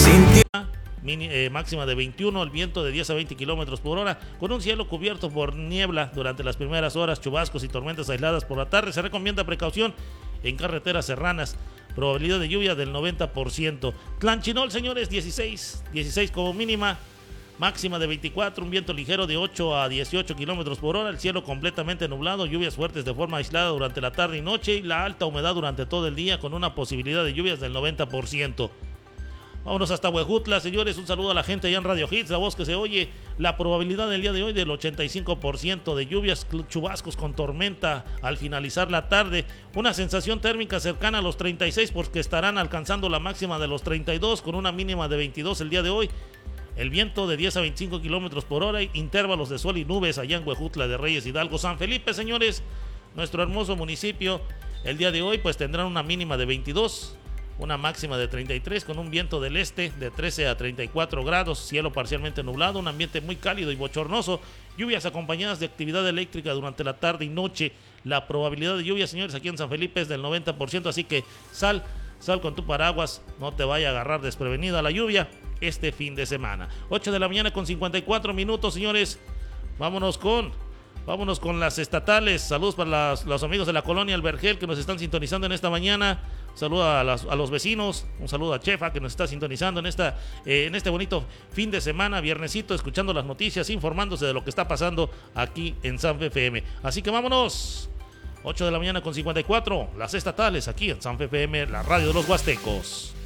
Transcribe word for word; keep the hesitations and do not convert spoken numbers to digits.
Mini, eh, máxima de veintiuno, el viento de diez a veinte kilómetros por hora, con un cielo cubierto por niebla durante las primeras horas, chubascos y tormentas aisladas por la tarde. Se recomienda precaución en carreteras serranas, probabilidad de lluvia del noventa por ciento. Tlanchinol, señores, dieciséis, dieciséis como mínima, máxima de veinticuatro, un viento ligero de ocho a dieciocho kilómetros por hora, el cielo completamente nublado, lluvias fuertes de forma aislada durante la tarde y noche y la alta humedad durante todo el día con una posibilidad de lluvias del noventa por ciento. Vámonos hasta Huejutla, señores, un saludo a la gente allá en Radio Hits, la voz que se oye. La probabilidad del día de hoy del ochenta y cinco por ciento de lluvias, chubascos con tormenta al finalizar la tarde. Una sensación térmica cercana a los treinta y seis porque estarán alcanzando la máxima de los treinta y dos con una mínima de veintidós el día de hoy. El viento de diez a veinticinco kilómetros por hora, intervalos de sol y nubes allá en Huejutla de Reyes, Hidalgo. San Felipe, señores, nuestro hermoso municipio, el día de hoy pues tendrán una mínima de veintidós, una máxima de treinta y tres con un viento del este de trece a treinta y cuatro grados, cielo parcialmente nublado, un ambiente muy cálido y bochornoso, lluvias acompañadas de actividad eléctrica durante la tarde y noche. La probabilidad de lluvia, señores, aquí en San Felipe es del noventa por ciento, así que sal, sal con tu paraguas, no te vaya a agarrar desprevenida la lluvia este fin de semana. ocho de la mañana con cincuenta y cuatro minutos, señores. Vámonos con vámonos con las estatales. Saludos para las, los amigos de la colonia El Vergel que nos están sintonizando en esta mañana. Saludos a, las, a los vecinos, un saludo a Chefa que nos está sintonizando en, esta, eh, en este bonito fin de semana, viernesito, escuchando las noticias, informándose de lo que está pasando aquí en Sanfe F M. Así que vámonos, ocho de la mañana con cincuenta y cuatro, las estatales aquí en Sanfe F M, la radio de los Huastecos.